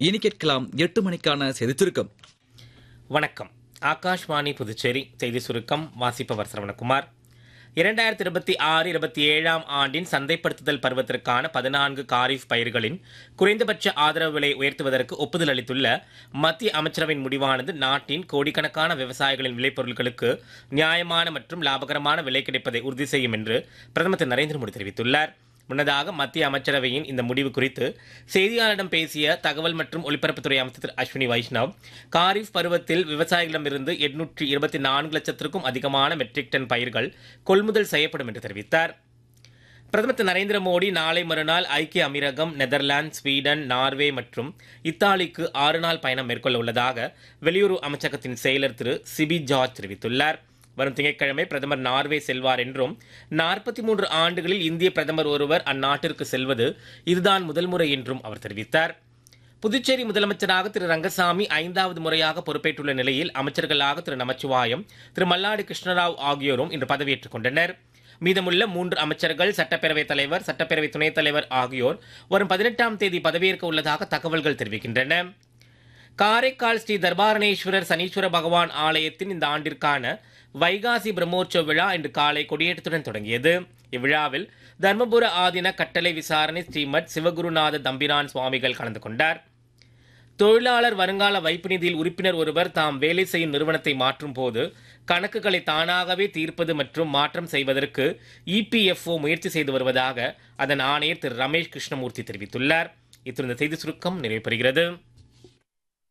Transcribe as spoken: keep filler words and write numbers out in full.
இனி கேட்கலாம் எட்டு மணிக்கான செய்தி சுருக்கம். வணக்கம். ஆகாஷ்வாணி புதுச்சேரி செய்தி சுருக்கம் வாசிப்பவர் சரவணகுமார். இரண்டாயிரத்தி இருபத்தி ஆறு இருபத்தி ஏழாம் ஆண்டின் சந்தைப்படுத்துதல் பருவத்திற்கான பதினான்கு காரிஃப் பயிர்களின் குறைந்தபட்ச ஆதரவு விலை உயர்த்துவதற்கு ஒப்புதல் அளித்துள்ள மத்திய அமைச்சரவையின் முடிவானது நாட்டின் கோடிக்கணக்கான விவசாயிகளின் விளைபொருட்களுக்கு நியாயமான மற்றும் லாபகரமான விலை கிடைப்பதை உறுதி செய்யும் என்று பிரதமர் திரு நரேந்திர மோடி தெரிவித்துள்ளார். முன்னதாக மத்திய அமைச்சரவையின் இந்த முடிவு குறித்து செய்தியாளரிடம் பேசிய தகவல் மற்றும் ஒலிபரப்புத்துறை அமைச்சர் திரு அஸ்வினி வைஷ்ணவ், காரிஃப் பருவத்தில் விவசாயிகளிடமிருந்து எண்ணூற்றி இருபத்தி நான்கு லட்சத்திற்கும் அதிகமான மெட்ரிக் டன் பயிர்கள் கொள்முதல் செய்யப்படும் என்று தெரிவித்தார். பிரதமர் திரு நரேந்திர மோடி நாளை மறுநாள் ஐக்கிய அமீரகம், நெதர்லாந்து, ஸ்வீடன், நார்வே மற்றும் இத்தாலிக்கு ஆறு நாள் பயணம் மேற்கொள்ள உள்ளதாக வெளியுறவு அமைச்சகத்தின் செயலர் திரு சிபி ஜார்ஜ் தெரிவித்துள்ளார். வரும் திங்கட்கிழமை பிரதமர் நார்வே செல்வார் என்றும் நாற்பத்தி மூன்று ஆண்டுகளில் இந்திய பிரதமர் ஒருவர் அந்நாட்டிற்கு செல்வது இதுதான் முதல் முறை என்றும் அவர் தெரிவித்தார். புதுச்சேரி முதலமைச்சராக திரு ரங்கசாமி ஐந்தாவது முறையாக பொறுப்பேற்றுள்ள நிலையில் அமைச்சர்களாக திரு நமச்சிவாயம், திரு மல்லாடி கிருஷ்ணராவ் ஆகியோரும் இன்று பதவியேற்றுக் கொண்டனர். மீதமுள்ள மூன்று அமைச்சர்கள், சட்டப்பேரவைத் தலைவர், சட்டப்பேரவை துணைத் தலைவர் ஆகியோர் வரும் பதினெட்டாம் தேதி பதவியேற்க உள்ளதாக தகவல்கள் தெரிவிக்கின்றன. காரைக்கால் ஸ்ரீ தர்பாரணேஸ்வரர் சனீஸ்வர பகவான் ஆலயத்தின் இந்த ஆண்டிற்கான வைகாசி பிரம்மோற்சவ விழா இன்று காலை கொடியேற்றத்துடன் தொடங்கியது. இவ்விழாவில் தர்மபுர ஆதீன கட்டளை விசாரணை ஸ்ரீமத் சிவகுருநாத தம்பிரான் சுவாமிகள் கலந்து கொண்டார். தொழிலாளர் வருங்கால வைப்பு நிதியில் உறுப்பினர் ஒருவர் தாம் வேலை செய்யும் நிறுவனத்தை மாற்றும் போது கணக்குகளை தானாகவே தீர்ப்பது மற்றும் மாற்றம் செய்வதற்கு இபிஎஃப்ஓ முயற்சி செய்து வருவதாக அதன் ஆணையர் திரு ரமேஷ் கிருஷ்ணமூர்த்தி தெரிவித்துள்ளார். இத்துடன் செய்தி சுருக்கம் நிறைவு பெறுகிறது.